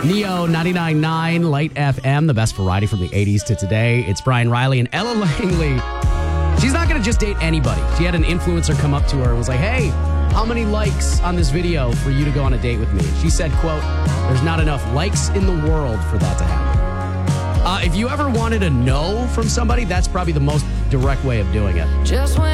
Neo 99.9 Light FM, the best variety from the 80s to today. It's Brian Riley and Ella Langley. She's not going to just date anybody. She had an influencer come up to her and was like, hey, how many likes on this video for you to go on a date with me? She said, quote, there's not enough likes in the world for that to happen. If you ever wanted a no from somebody, that's probably the most direct way of doing it. Just when